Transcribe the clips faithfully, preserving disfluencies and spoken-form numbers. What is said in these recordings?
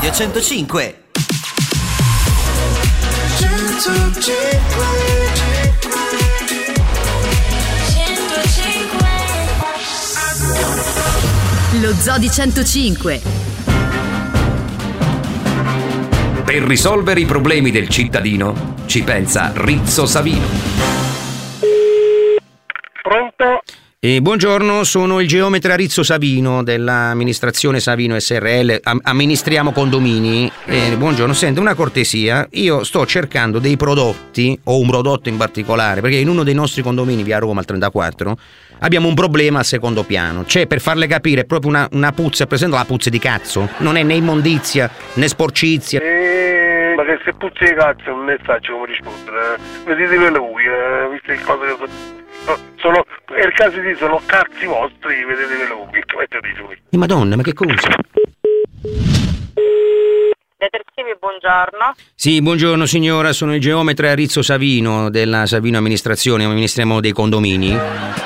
Radio centocinque. Lo Zoo di centocinque. Per risolvere i problemi del cittadino ci pensa Rizzo Savino. Pronto? Eh, buongiorno, sono il geometra Rizzo Savino dell'amministrazione Savino S R L. Am- amministriamo condomini. Eh, buongiorno, senta, una cortesia. Io sto cercando dei prodotti, o un prodotto in particolare, perché in uno dei nostri condomini via Roma al trentaquattro abbiamo un problema al secondo piano. C'è, per farle capire, proprio una, una puzza, è presente la puzza di cazzo? Non è né immondizia né sporcizia. Eh, ma che se puzza di cazzo non ne faccio come rispondere. Vedete le lui, eh, visto che cosa che sono, è il caso di sono cazzi vostri, vedete le lui, che mettete su. Eh, Madonna, ma che cosa? Detersivi, buongiorno. Sì, buongiorno signora, sono il geometra Rizzo Savino della Savino Amministrazione, amministriamo dei condomini.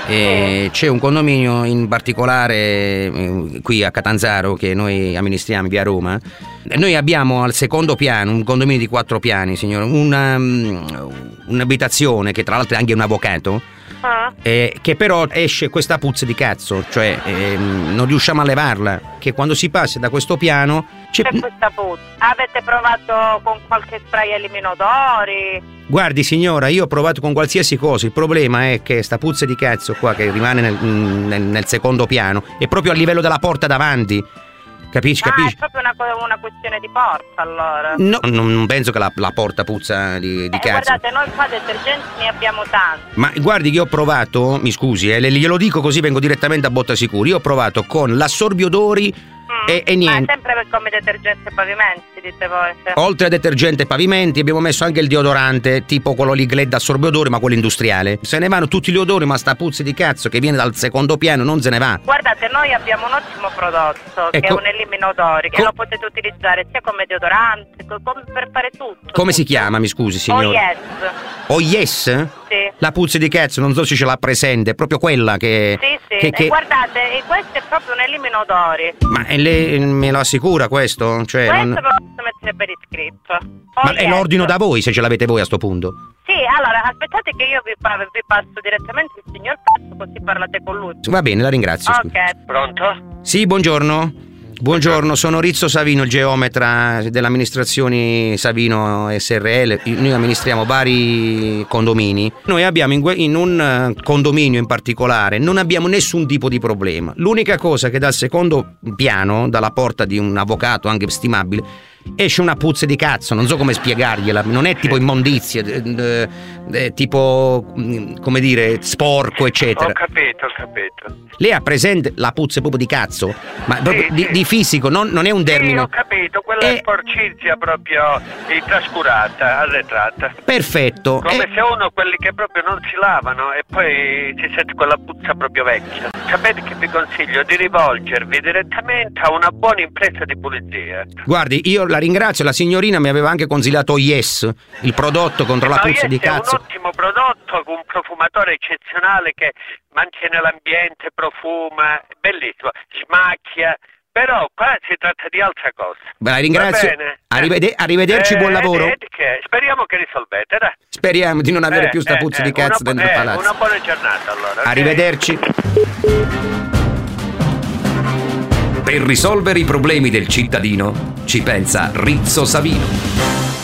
E c'è un condominio in particolare eh, qui a Catanzaro che noi amministriamo via Roma. Noi abbiamo al secondo piano un condominio di quattro piani, signora, una, um, un'abitazione che tra l'altro è anche un avvocato. Ah. Eh, che però esce questa puzza di cazzo, cioè eh, non riusciamo a levarla, che quando si passa da questo piano c'è... C'è questa puzza. Avete provato con qualche spray eliminodori? Guardi signora, io ho provato con qualsiasi cosa, il problema è che sta puzza di cazzo qua che rimane nel, nel, nel secondo piano è proprio a livello della porta davanti. Capisci, Ah, capisci? è proprio una, una questione di porta, allora. No, non, non penso che la, la porta puzza di, di Eh, cazzo. guardate, noi qua detergenti ne abbiamo tanti. Ma guardi che io ho provato, mi scusi, eh, le- glielo dico così vengo direttamente a botta sicura. Io ho provato con l'assorbiodori Mm. e, e Ma è niente. sempre come detergenti e pavimenti, dite voi. se- Oltre a detergente e pavimenti abbiamo messo anche il deodorante, tipo quello lì Glad assorbiodore, ma quello industriale. Se ne vanno tutti gli odori, ma sta puzza di cazzo che viene dal secondo piano non se ne va. Guardate, noi abbiamo un ottimo prodotto che Ecco. è un eliminodori, che Co- lo potete utilizzare sia come deodorante, co- come per fare tutto. Come si tutto. chiama, mi scusi Oh signora? yes. Oh yes? Sì. La puzza di cazzo, non so se ce l'ha presente, è proprio quella che... Sì, sì, che- e che- guardate, e questo è proprio un eliminodori. Ma e lei me lo assicura questo? Cioè, Questo non- ve lo posso mettere per iscritto. Oh, Ma è yes. l'ordino da voi se ce l'avete voi a sto punto. Sì, allora, aspettate che io vi, pa- vi passo direttamente il signor Cazzo, così parlate con lui. Va bene, la ringrazio. scusi. Ok. Pronto? Sì, buongiorno. Buongiorno, sono Rizzo Savino, il geometra dell'amministrazione Savino S R L. Noi amministriamo vari condomini. Noi abbiamo in, que- in un eh, condominio in particolare non abbiamo nessun tipo di problema. L'unica cosa che dal secondo piano, dalla porta di un avvocato anche stimabile, esce una puzza di cazzo, non so come spiegargliela, non è tipo immondizia, eh, eh, eh, tipo, mm, come dire, sporco, eccetera. Ho capito, ho capito. Lei ha presente la puzza proprio di cazzo? Ma proprio Sì, di, sì. di fisico, non, non è un Sì, termine. ho capito, quella Eh. è sporcizia proprio eh, trascurata, arretrata. Perfetto. Come Eh, se uno quelli che proprio non si lavano e poi si sente quella puzza proprio vecchia. Sapete che vi consiglio di rivolgervi direttamente a una buona impresa di pulizia. guardi, io la ringrazio, la signorina mi aveva anche consigliato Yes, il prodotto contro la Ma puzza di Yes è un cazzo. ottimo prodotto con un profumatore eccezionale che mantiene l'ambiente, profuma, bellissimo, smacchia. Però qua si tratta di altra cosa. La ringrazio. Va bene? Arrivede- arrivederci, Eh, buon lavoro. eh, che- speriamo che risolvete, dai. Speriamo di non avere Eh, più sta eh, puzza eh, di cazzo una, dentro il eh, palazzo. Una buona giornata allora. ok? Arrivederci. Per risolvere i problemi del cittadino ci pensa Rizzo Savino.